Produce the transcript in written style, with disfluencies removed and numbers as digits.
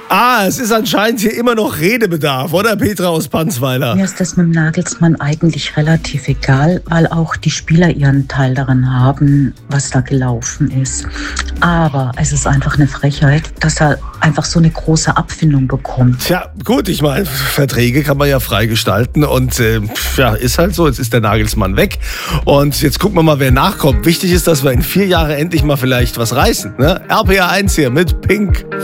Es ist anscheinend hier immer noch Redebedarf, oder Petra aus Panzweiler? Mir ist das mit dem Nagelsmann eigentlich relativ egal, weil auch die Spieler ihren Teil daran haben, was da gelaufen ist. Aber es ist einfach eine Frechheit, dass er einfach so eine große Abfindung bekommt. Tja, gut, ich meine, Verträge kann man ja freigestalten und ist halt so, jetzt ist der Nagelsmann weg und jetzt gucken wir mal, wer nachkommt. Wichtig ist, dass wir in 4 Jahren endlich mal vielleicht was reißen. Ne? RPA 1 hier mit Pink.